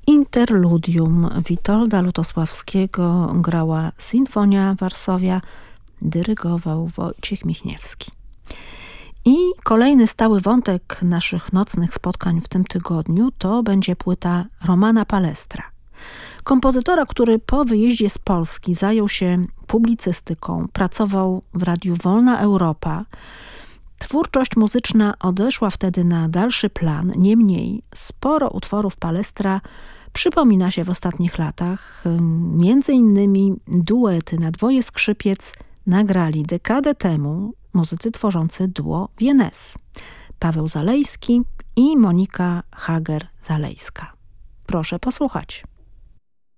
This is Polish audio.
Interludium Witolda Lutosławskiego grała Sinfonia Varsovia, dyrygował Wojciech Michniewski. I kolejny stały wątek naszych nocnych spotkań w tym tygodniu to będzie płyta Romana Palestra. Kompozytora, który po wyjeździe z Polski zajął się publicystyką, pracował w Radiu Wolna Europa. Twórczość muzyczna odeszła wtedy na dalszy plan, niemniej sporo utworów Palestra przypomina się w ostatnich latach. Między innymi duety na dwoje skrzypiec nagrali dekadę temu muzycy tworzący duo Vienes, Paweł Zalejski i Monika Hager-Zalejska. Proszę posłuchać.